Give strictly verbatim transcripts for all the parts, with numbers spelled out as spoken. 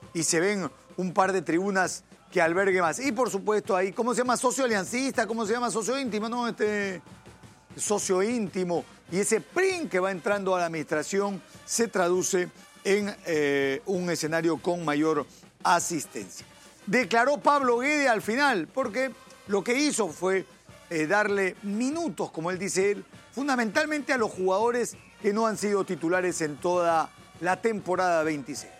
y se ven un par de tribunas que albergue más. Y por supuesto ahí, ¿cómo se llama? Socio aliancista, ¿cómo se llama? Socio íntimo, ¿no? Este socio íntimo. Y ese P R I N que va entrando a la administración se traduce en eh, un escenario con mayor asistencia. Declaró Pablo Guede al final, porque lo que hizo fue eh, darle minutos, como él dice él, fundamentalmente a los jugadores que no han sido titulares en toda la temporada veintiséis.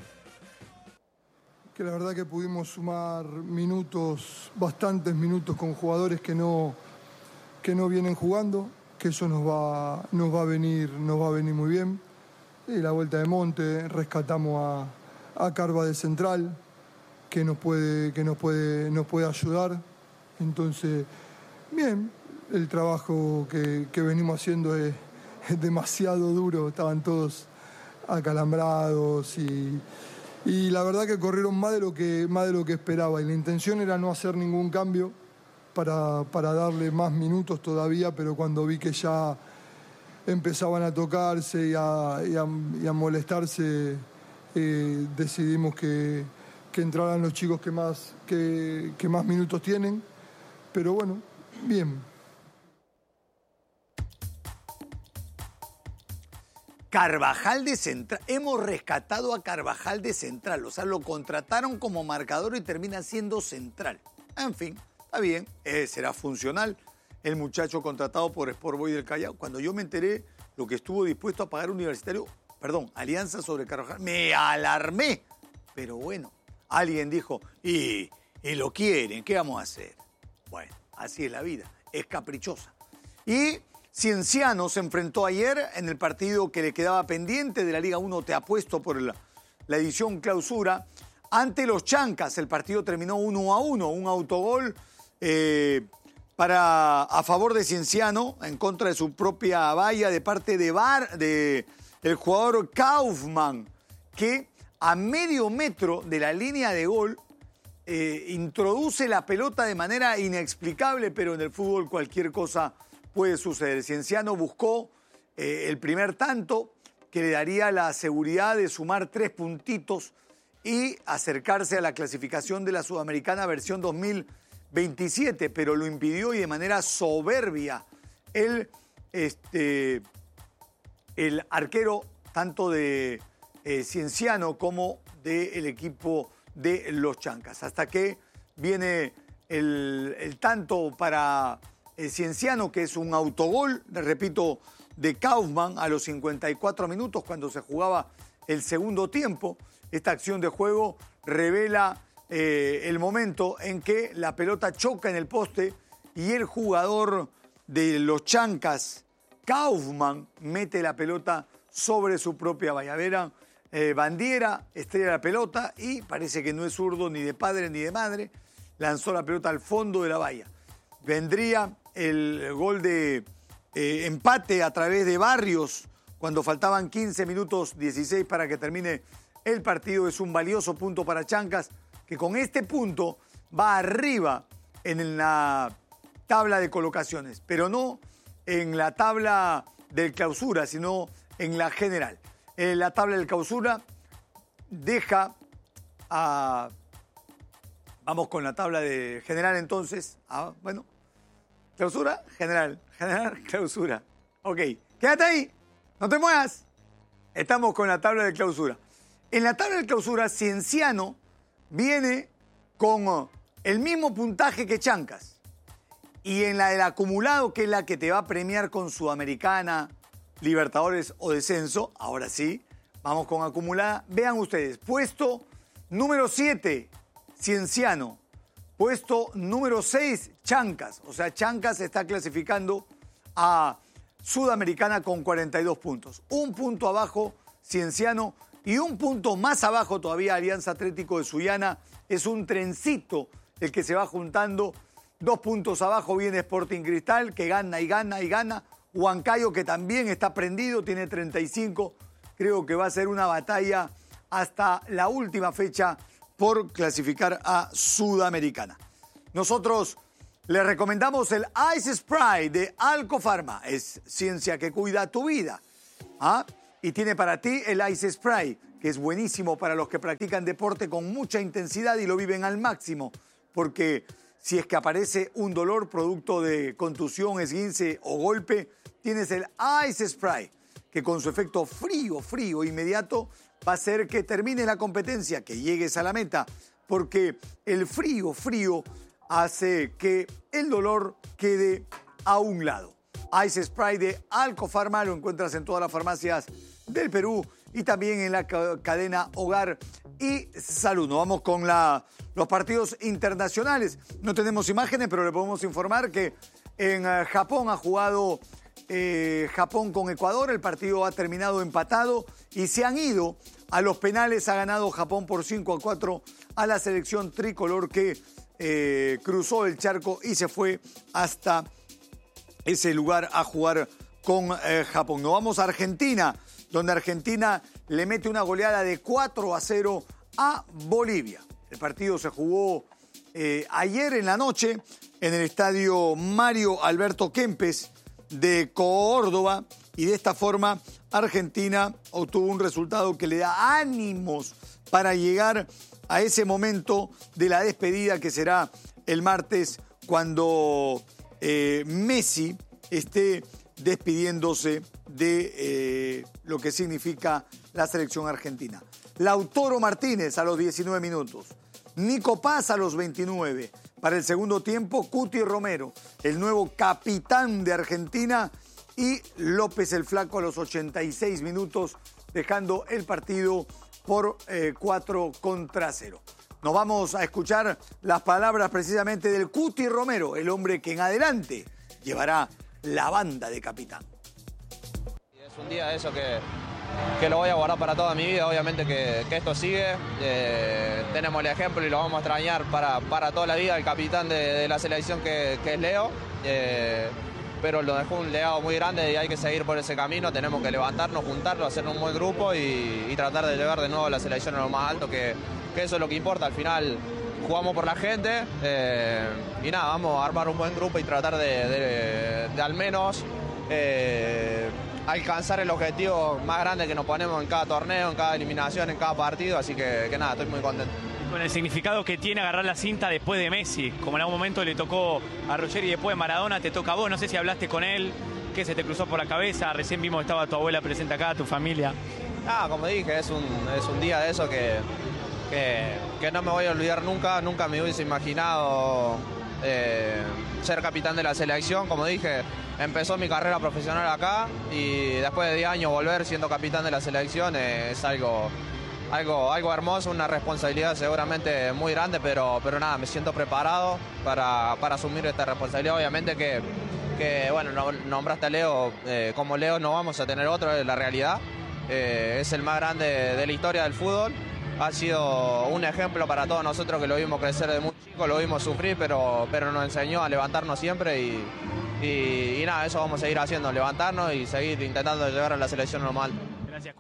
Que la verdad que pudimos sumar minutos, bastantes minutos con jugadores que no, que no vienen jugando, que eso nos va, nos va a venir, nos va a venir muy bien. Y la vuelta de Monte, rescatamos a, a Carva de central, que nos puede, que nos puede, nos puede ayudar. Entonces, bien, el trabajo que, que venimos haciendo es, es demasiado duro, estaban todos acalambrados y, y la verdad que corrieron más de lo que, más de lo que esperaba. Y la intención era no hacer ningún cambio para, para darle más minutos todavía, pero cuando vi que ya empezaban a tocarse y a, y a, y a molestarse, eh, decidimos que, que entraran los chicos que más, que, que más minutos tienen. Pero bueno, bien. Carvajal de central. Hemos rescatado a Carvajal de central. O sea, lo contrataron como marcador y termina siendo central. En fin, está bien, eh, será funcional. El muchacho contratado por Sport Boys del Callao. Cuando yo me enteré lo que estuvo dispuesto a pagar Universitario, perdón, Alianza sobre Carvajal, me alarmé. Pero bueno, alguien dijo, y, y lo quieren, ¿qué vamos a hacer? Bueno, así es la vida, es caprichosa. Y Cienciano se enfrentó ayer en el partido que le quedaba pendiente de la Liga uno, te apuesto por la, la edición clausura, ante los Chancas. El partido terminó uno a uno, un autogol eh, para, a favor de Cienciano, en contra de su propia valla de parte de Bar, de el jugador Kaufman, que a medio metro de la línea de gol eh, introduce la pelota de manera inexplicable, pero en el fútbol cualquier cosa puede suceder. Cienciano buscó eh, el primer tanto que le daría la seguridad de sumar tres puntitos y acercarse a la clasificación de la Sudamericana versión dos mil veintisiete, pero lo impidió y de manera soberbia el, este, el arquero tanto de eh, Cienciano como del equipo de los Chancas. Hasta que viene el, el tanto para el Cienciano, que es un autogol, repito, de Kaufman a los cincuenta y cuatro minutos cuando se jugaba el segundo tiempo. Esta acción de juego revela eh, el momento en que la pelota choca en el poste y el jugador de los Chancas, Kaufman, mete la pelota sobre su propia valla. Verán, eh, Bandiera estrella la pelota y parece que no es zurdo ni de padre ni de madre. Lanzó la pelota al fondo de la valla. Vendría el gol de eh, empate a través de Barrios cuando faltaban quince minutos dieciséis para que termine el partido. Es un valioso punto para Chancas, que con este punto va arriba en la tabla de colocaciones, pero no en la tabla del clausura, sino en la general. En la tabla del clausura deja a... Vamos con la tabla de general entonces. Ah, bueno, clausura, general, general, clausura. Ok, quédate ahí, no te muevas. Estamos con la tabla de clausura. En la tabla de clausura, Cienciano viene con el mismo puntaje que Chancas. Y en la del acumulado, que es la que te va a premiar con Sudamericana, Libertadores o descenso, ahora sí, vamos con acumulada. Vean ustedes, puesto número siete, Cienciano. Puesto número seis, Chancas. O sea, Chancas está clasificando a Sudamericana con cuarenta y dos puntos. Un punto abajo, Cienciano, y un punto más abajo todavía, Alianza Atlético de Sullana. Es un trencito el que se va juntando. Dos puntos abajo viene Sporting Cristal, que gana y gana y gana. Huancayo, que también está prendido, tiene treinta y cinco. Creo que va a ser una batalla hasta la última fecha por clasificar a Sudamericana. Nosotros le recomendamos el Ice Spray de Alcofarma. Es ciencia que cuida tu vida. ¿Ah? Y tiene para ti el Ice Spray, que es buenísimo para los que practican deporte con mucha intensidad y lo viven al máximo, porque si es que aparece un dolor producto de contusión, esguince o golpe, tienes el Ice Spray, que con su efecto frío, frío inmediato va a hacer que termine la competencia, que llegues a la meta, porque el frío, frío hace que el dolor quede a un lado. Ice Spray de Alcofarma lo encuentras en todas las farmacias del Perú y también en la cadena Hogar y Salud. Nos vamos con la, los partidos internacionales. No tenemos imágenes, pero le podemos informar que en Japón ha jugado eh, Japón con Ecuador. El partido ha terminado empatado y se han ido a los penales. Ha ganado Japón por cinco a cuatro a la selección tricolor que eh, cruzó el charco y se fue hasta ese lugar a jugar con eh, Japón. Nos vamos a Argentina, donde Argentina le mete una goleada de cuatro a cero a Bolivia. El partido se jugó eh, ayer en la noche en el estadio Mario Alberto Kempes de Córdoba y de esta forma Argentina obtuvo un resultado que le da ánimos para llegar a ese momento de la despedida que será el martes cuando eh, Messi esté despidiéndose de eh, lo que significa la selección argentina. Lautaro Martínez a los diecinueve minutos, Nico Paz a los veintinueve. Para el segundo tiempo, Cuti Romero, el nuevo capitán de Argentina, y López el Flaco a los ochenta y seis minutos, dejando el partido por eh, cuatro contra cero. Nos vamos a escuchar las palabras precisamente del Cuti Romero, el hombre que en adelante llevará la banda de capitán. Es un día de eso que, que lo voy a guardar para toda mi vida, obviamente que, que esto sigue. Eh, tenemos el ejemplo y lo vamos a extrañar para, para toda la vida, el capitán de, de la selección que, que es Leo. Eh, pero lo dejó un legado muy grande y hay que seguir por ese camino. Tenemos que levantarnos, juntarlo, hacer un buen grupo y, y tratar de llevar de nuevo a la selección a lo más alto, que, que eso es lo que importa. Al final jugamos por la gente eh, y nada, vamos a armar un buen grupo y tratar de, de, de al menos eh, alcanzar el objetivo más grande que nos ponemos en cada torneo, en cada eliminación, en cada partido, así que, que nada, estoy muy contento. Con el significado que tiene agarrar la cinta después de Messi, como en algún momento le tocó a Roger y después de Maradona, te toca a vos, no sé si hablaste con él, qué se te cruzó por la cabeza, recién vimos que estaba tu abuela presente acá, tu familia. Ah, como dije, es un, es un día de eso que, que, que no me voy a olvidar nunca, nunca me hubiese imaginado eh, ser capitán de la selección. Como dije, empezó mi carrera profesional acá y después de diez años volver siendo capitán de la selección eh, es algo... Algo, algo hermoso, una responsabilidad seguramente muy grande, pero, pero nada, me siento preparado para, para asumir esta responsabilidad. Obviamente que, que bueno, nombraste a Leo, eh, como Leo no vamos a tener otro, es la realidad. Eh, es el más grande de la historia del fútbol. Ha sido un ejemplo para todos nosotros que lo vimos crecer de muy chico, lo vimos sufrir, pero, pero nos enseñó a levantarnos siempre y, y, y nada, eso vamos a seguir haciendo, levantarnos y seguir intentando llevar a la selección normal. Gracias.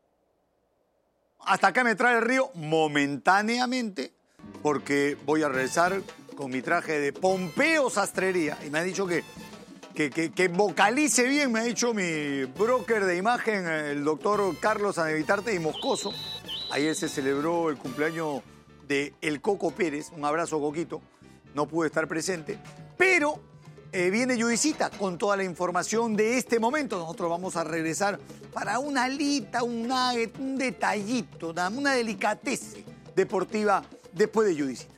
Hasta acá me trae el río momentáneamente porque voy a regresar con mi traje de Pompeo Sastrería. Y me ha dicho que, que, que, que vocalice bien, me ha dicho mi broker de imagen, el doctor Carlos Anevitarte y Moscoso. Ayer se celebró el cumpleaños de El Coco Pérez. Un abrazo, Coquito. No pude estar presente. Pero eh, viene Judicita con toda la información de este momento. Nosotros vamos a regresar para una alita, un nugget, un detallito, una, una delicatese deportiva después de Judicita.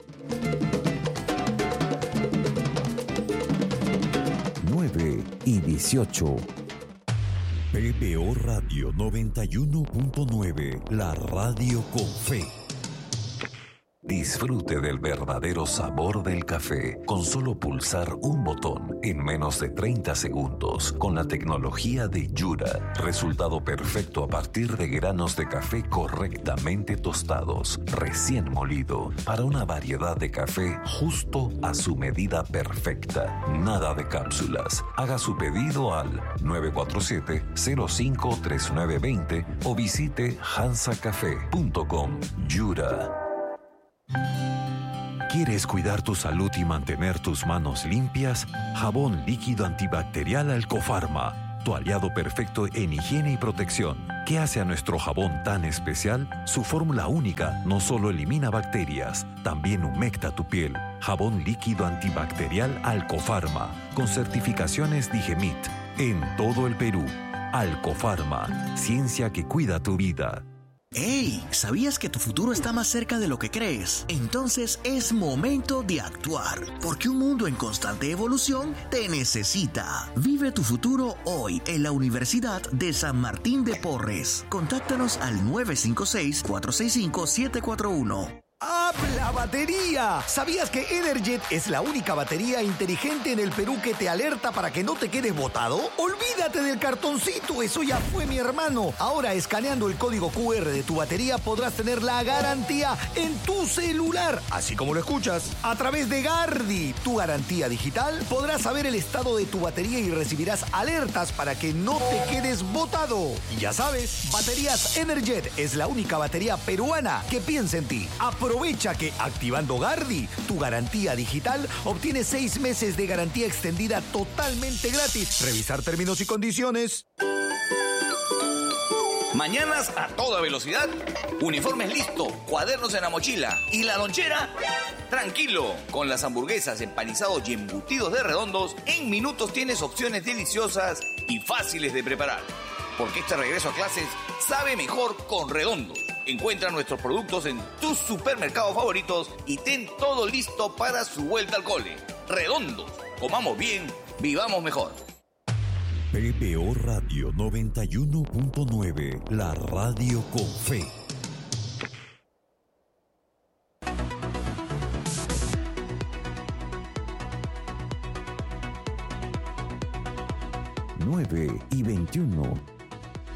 nueve y dieciocho. P B O Radio noventa y uno punto nueve, la radio con fe. Disfrute del verdadero sabor del café con solo pulsar un botón en menos de treinta segundos con la tecnología de Yura. Resultado perfecto a partir de granos de café correctamente tostados, recién molido, para una variedad de café justo a su medida perfecta. Nada de cápsulas. Haga su pedido al nueve cuatro siete, cero cinco tres nueve dos cero o visite hansa café punto com. Yura. ¿Quieres cuidar tu salud y mantener tus manos limpias? Jabón líquido antibacterial Alcofarma. tu aliado perfecto en higiene y protección. ¿Qué hace a nuestro jabón tan especial? Su fórmula única no solo elimina bacterias, también humecta tu piel. Jabón líquido antibacterial Alcofarma, con certificaciones Digemit, en todo el Perú. Alcofarma, ciencia que cuida tu vida. ¡Hey! ¿Sabías que tu futuro está más cerca de lo que crees? Entonces es momento de actuar, porque un mundo en constante evolución te necesita. Vive tu futuro hoy en la Universidad de San Martín de Porres. Contáctanos al nueve cinco seis, cuatro seis cinco, siete cuatro uno. ¡Habla batería! ¿Sabías que Energet es la única batería inteligente en el Perú que te alerta para que no te quedes botado? Olvídate del cartoncito, eso ya fue, mi hermano. Ahora, escaneando el código cu erre de tu batería, podrás tener la garantía en tu celular, así como lo escuchas. A través de Gardi, tu garantía digital, podrás saber el estado de tu batería y recibirás alertas para que no te quedes botado. Y ya sabes, Baterías Energet es la única batería peruana que piensa en ti. Aprovecha que activando Gardi, tu garantía digital, obtienes seis meses de garantía extendida totalmente gratis. Revisar términos y condiciones. Mañanas a toda velocidad, uniformes listo, cuadernos en la mochila y la lonchera. Tranquilo, con las hamburguesas, empanizados y embutidos de Redondos, en minutos tienes opciones deliciosas y fáciles de preparar. Porque este regreso a clases sabe mejor con Redondos. Encuentra nuestros productos en tus supermercados favoritos y ten todo listo para su vuelta al cole. Redondos, comamos bien, vivamos mejor. P B O Radio noventa y uno punto nueve, la radio con fe. nueve y veintiuno.